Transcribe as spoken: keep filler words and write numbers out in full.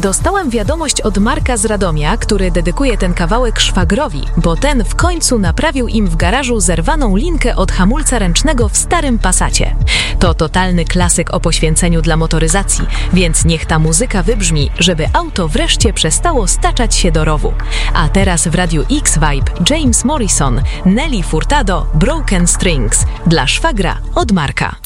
Dostałam wiadomość od Marka z Radomia, który dedykuje ten kawałek szwagrowi, bo ten w końcu naprawił im w garażu zerwaną linkę od hamulca ręcznego w starym Passacie. To totalny klasyk o poświęceniu dla motoryzacji, więc niech ta muzyka wybrzmi, żeby auto wreszcie przestało staczać się do rowu. A teraz w Radiu X-Vibe James Morrison, Nelly Furtado, Broken Strings dla szwagra od Marka.